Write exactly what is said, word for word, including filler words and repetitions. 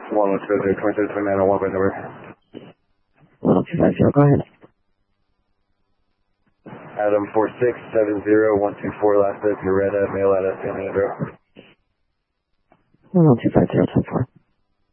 one one two five zero, twenty-seven twenty-nine oh one by number. one oh two five zero, go ahead. Adam four six seven zero one two four, last name Loretta, mail at San Leandro. one oh two five zero, ten four.